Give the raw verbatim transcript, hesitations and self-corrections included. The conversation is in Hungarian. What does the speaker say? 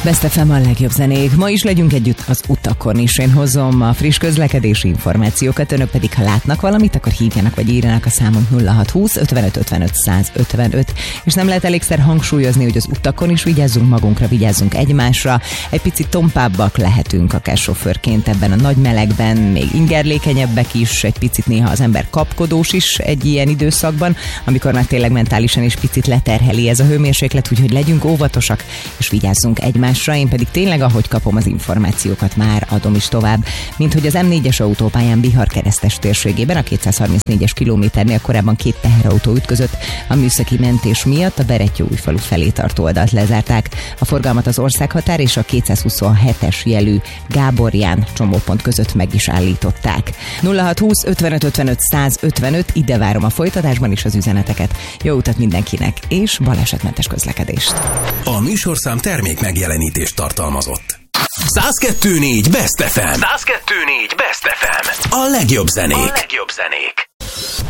Best ef em a legjobb zenék. Ma is legyünk együtt az utakon is. Én hozom a friss közlekedési információkat, önök pedig, ha látnak valamit, akkor hívjanak vagy írjanak a számon nulla hat húsz ötvenöt ötvenöt százötvenöt. És nem lehet elégszer hangsúlyozni, hogy az utakon is vigyázzunk magunkra, vigyázzunk egymásra. Egy picit tompábbak lehetünk akár sofőrként ebben a nagy melegben, még ingerlékenyebbek is, egy picit néha az ember kapkodós is egy ilyen időszakban, amikor már tényleg mentálisan is picit leterheli ez a hőmérséklet, úgyhogy legyünk óvatosak és vigyázzunk egymásra. Én pedig tényleg, ahogy kapom az információkat, már adom is tovább, mint hogy az em négyes autópályán Bihar keresztes térségében a kétszázharmincnégyes kilométernél korábban két teherautó ütközött, a műszaki mentés miatt a Berettyóújfalu felé tartó oldalt lezárták. A forgalmat az országhatár és a kétszázhuszonhetes jelű Gáborján csomópont között meg is állították. nulla hat húsz ötvenöt ötvenöt százötvenöt, ide várom a folytatásban is az üzeneteket. Jó utat mindenkinek, és balesetmentes közlekedést. A műsorszám termék megjelenítést tartalmazott. száz kettő négy Best ef em. száz kettő négy Best ef em. A legjobb zenék. A legjobb zenék.